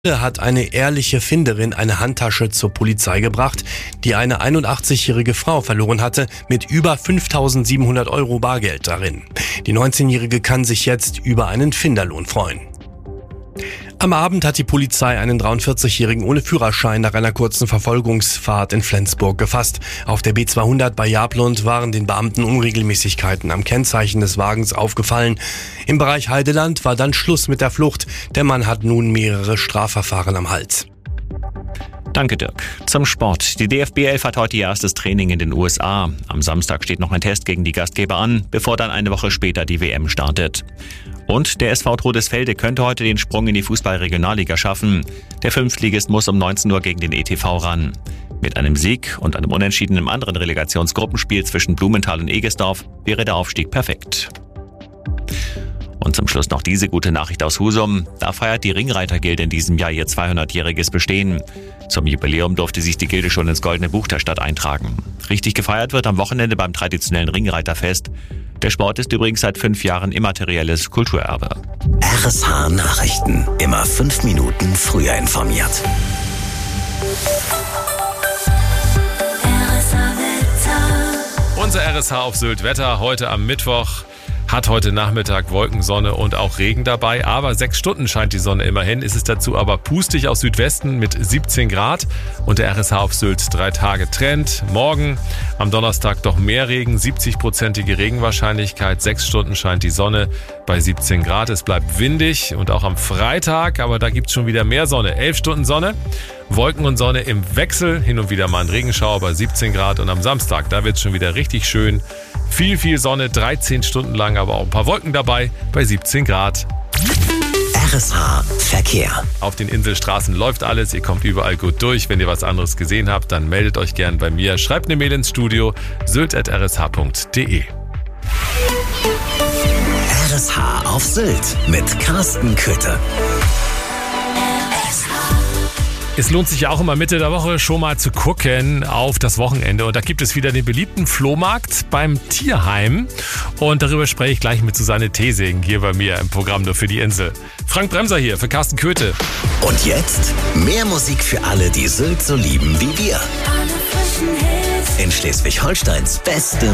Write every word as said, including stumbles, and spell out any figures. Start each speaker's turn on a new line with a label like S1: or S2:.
S1: Hat eine ehrliche Finderin eine Handtasche zur Polizei gebracht, die eine einundachtzigjährige Frau verloren hatte, mit über fünftausendsiebenhundert Euro Bargeld darin. Die neunzehnjährige kann sich jetzt über einen Finderlohn freuen. Am Abend hat die Polizei einen dreiundvierzigjährigen ohne Führerschein nach einer kurzen Verfolgungsfahrt in Flensburg gefasst. Auf der B zweihundert bei Jablund waren den Beamten Unregelmäßigkeiten am Kennzeichen des Wagens aufgefallen. Im Bereich Heideland war dann Schluss mit der Flucht. Der Mann hat nun mehrere Strafverfahren am Hals.
S2: Danke, Dirk. Zum Sport. Die D F B elf hat heute ihr erstes Training in den U S A. Am Samstag steht noch ein Test gegen die Gastgeber an, bevor dann eine Woche später die W M startet. Und der S V Trodesfelde könnte heute den Sprung in die Fußball-Regionalliga schaffen. Der Fünftligist muss um neunzehn Uhr gegen den E T V ran. Mit einem Sieg und einem Unentschieden im anderen Relegationsgruppenspiel zwischen Blumenthal und Egesdorf wäre der Aufstieg perfekt. Und zum Schluss noch diese gute Nachricht aus Husum. Da feiert die Ringreiter-Gilde in diesem Jahr ihr zweihundertjähriges Bestehen. Zum Jubiläum durfte sich die Gilde schon ins Goldene Buch der Stadt eintragen. Richtig gefeiert wird am Wochenende beim traditionellen Ringreiterfest. Der Sport ist übrigens seit fünf Jahren immaterielles Kulturerbe.
S3: R S H Nachrichten. Immer fünf Minuten früher informiert.
S4: Unser R S H auf Sylt Wetter heute am Mittwoch. Hat heute Nachmittag Wolken, Sonne und auch Regen dabei, aber sechs Stunden scheint die Sonne immerhin. Ist es dazu aber pustig aus Südwesten mit siebzehn Grad und der R S H auf Sylt drei Tage Trend. Morgen am Donnerstag doch mehr Regen, siebzig-prozentige Regenwahrscheinlichkeit, sechs Stunden scheint die Sonne bei siebzehn Grad. Es bleibt windig und auch am Freitag, aber da gibt es schon wieder mehr Sonne, elf Stunden Sonne. Wolken und Sonne im Wechsel, hin und wieder mal ein Regenschauer bei siebzehn Grad und am Samstag, da wird es schon wieder richtig schön. Viel, viel Sonne, dreizehn Stunden lang, aber auch ein paar Wolken dabei bei siebzehn Grad.
S3: R S H Verkehr.
S4: Auf den Inselstraßen läuft alles, ihr kommt überall gut durch. Wenn ihr was anderes gesehen habt, dann meldet euch gern bei mir. Schreibt eine Mail ins Studio, sylt at r s h punkt d e.
S3: R S H auf Sylt mit Carsten Köthe.
S4: Es lohnt sich ja auch immer Mitte der Woche schon mal zu gucken auf das Wochenende. Und da gibt es wieder den beliebten Flohmarkt beim Tierheim. Und darüber spreche ich gleich mit Susanne Thesing hier bei mir im Programm Nur für die Insel. Frank Bremser hier für Carsten Köthe.
S3: Und jetzt mehr Musik für alle, die Sylt so lieben wie wir. In Schleswig-Holsteins beste